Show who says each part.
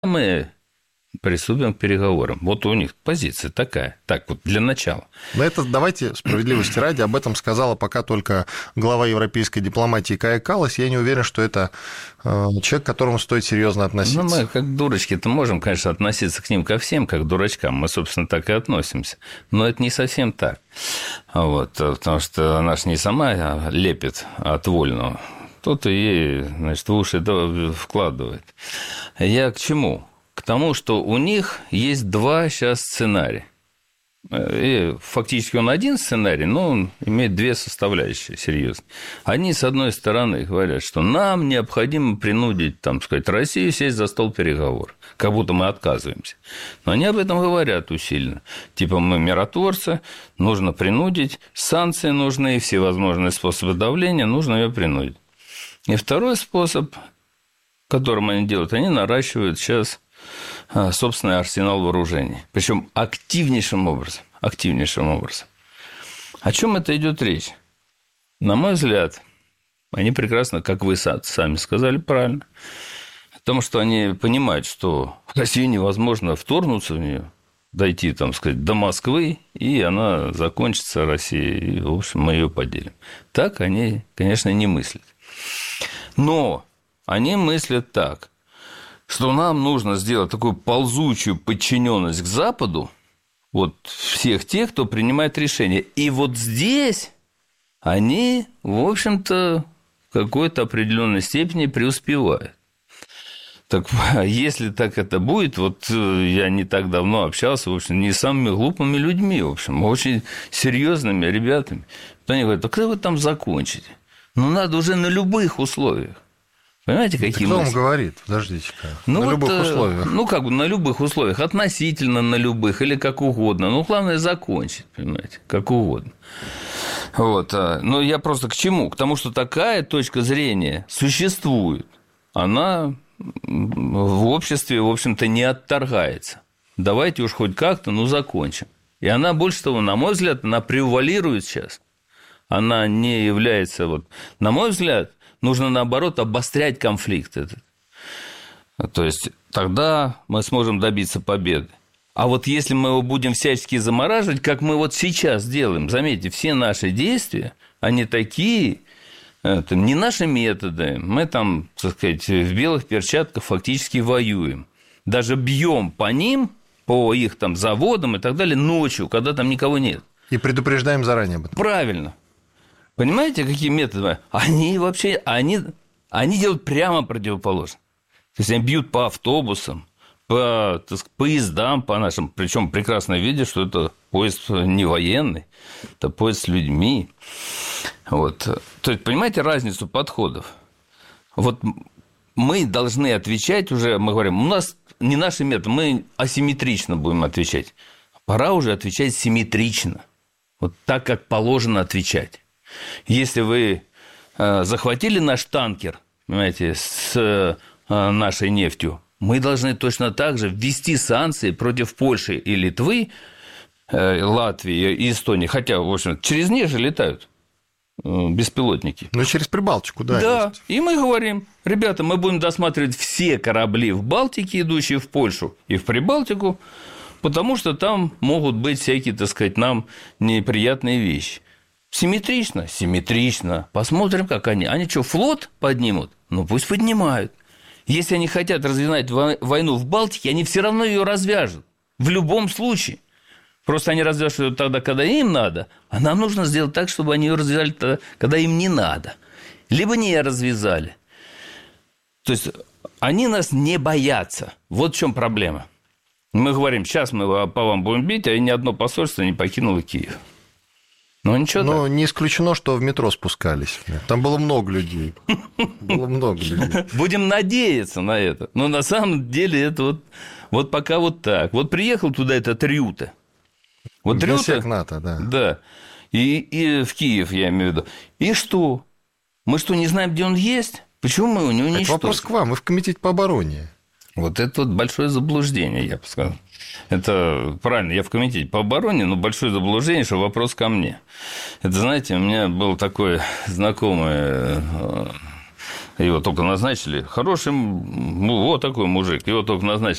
Speaker 1: мы приступим к переговорам. Вот у них позиция такая. Так вот, для начала.
Speaker 2: Но это, давайте, справедливости ради, об этом сказала пока только глава европейской дипломатии Кая Каллас. Я не уверен, что это человек, к которому стоит серьезно относиться.
Speaker 1: Ну, мы как дурочки-то можем, конечно, относиться к ним ко всем, как к дурачкам. Мы, собственно, так и относимся. Но это не совсем так. Вот, потому что она же не сама лепит от вольного. Кто-то ей, значит, в уши вкладывает. Я к чему? К тому, что у них есть два сейчас сценария. И фактически он один сценарий, но он имеет две составляющие серьезные. Они, с одной стороны, говорят, что нам необходимо принудить, там, сказать, Россию сесть за стол переговоров, как будто мы отказываемся. Но они об этом говорят усиленно. Типа мы миротворцы, нужно принудить, санкции нужны, всевозможные способы давления, нужно ее принудить. И второй способ, которым они делают, они наращивают сейчас собственный арсенал вооружений. Причем активнейшим образом. О чем это идет речь? На мой взгляд, они прекрасно, как вы сами сказали правильно, о том, что они понимают, что России невозможно вторгнуться в нее, дойти, там сказать, до Москвы, и она закончится, Россия, и, в общем, мы ее поделим. Так они, конечно, не мыслят. Но они мыслят так, что нам нужно сделать такую ползучую подчиненность к Западу, вот всех тех, кто принимает решения. И вот здесь они, в общем-то, в какой-то определенной степени преуспевают. Так если так это будет, вот я не так давно общался, в общем, не с самыми глупыми людьми, в общем, очень серьезными ребятами. Они говорят, а когда вы там закончите? Ну, надо уже на любых условиях. Понимаете, какие
Speaker 2: мысли? Кто
Speaker 1: мысли?
Speaker 2: вам говорит? Подождите-ка.
Speaker 1: Ну,
Speaker 2: на
Speaker 1: вот,
Speaker 2: любых условиях.
Speaker 1: Ну, как бы на любых условиях, относительно на любых или как угодно. Ну, главное закончить, понимаете, как угодно. Вот. Но я просто к чему? К тому, что такая точка зрения существует. Она в обществе, в общем-то, не отторгается. Давайте уж хоть как-то, ну, закончим. И она, больше того, на мой взгляд, она превалирует сейчас. Она не является, вот, на мой взгляд, нужно, наоборот, обострять конфликт этот. То есть тогда мы сможем добиться победы. А вот если мы его будем всячески замораживать, как мы вот сейчас делаем, заметьте, все наши действия, они такие, это не наши методы. Мы там, так сказать, в белых перчатках фактически воюем. Даже бьем по ним, по их там заводам и так далее ночью, когда там никого нет.
Speaker 2: И предупреждаем заранее об этом.
Speaker 1: Правильно. Понимаете, какие методы? Они вообще, они делают прямо противоположно. То есть они бьют по автобусам, по поездам, по нашим, причем прекрасно видят, что это поезд не военный, это поезд с людьми. Вот. То есть, понимаете разницу подходов? Вот мы должны отвечать уже, мы говорим, у нас не наши методы, мы асимметрично будем отвечать. Пора уже отвечать симметрично, вот так, как положено отвечать. Если вы захватили наш танкер, понимаете, с нашей нефтью, мы должны точно так же ввести санкции против Польши и Литвы, Латвии и Эстонии. Хотя, в общем, через них же летают беспилотники.
Speaker 2: Ну, через Прибалтику, да.
Speaker 1: Да,
Speaker 2: есть.
Speaker 1: и мы говорим, ребята, мы будем досматривать все корабли в Балтике, идущие в Польшу и в Прибалтику, потому что там могут быть всякие, так сказать, нам неприятные вещи. Симметрично? Симметрично. Посмотрим, как они. Они что, флот поднимут? Ну, пусть поднимают. Если они хотят развязать войну в Балтике, они все равно ее развяжут. В любом случае. Просто они развяжут ее тогда, когда им надо, а нам нужно сделать так, чтобы они ее развязали тогда, когда им не надо. Либо не развязали. То есть они нас не боятся. Вот в чем проблема. Мы говорим, сейчас мы по вам будем бить, а ни одно посольство не покинуло Киев. Ну, ничего.
Speaker 2: Но не исключено, что в метро спускались. Там было много людей.
Speaker 1: Будем надеяться на это. Но на самом деле это вот пока вот так. Вот приехал туда этот Рюте. Вот
Speaker 2: генсек НАТО, да.
Speaker 1: Да. И в Киев, я имею в виду. И что? Мы что, не знаем, где он есть? Почему мы у него не
Speaker 2: Это вопрос к вам. Вы в комитете по обороне.
Speaker 1: Вот это вот большое заблуждение, я бы сказал. Это правильно, я в комитете по обороне, но большое заблуждение, что вопрос ко мне. Это, знаете, у меня был такой знакомый Его только назначили. Хороший, вот такой мужик. Его только назначили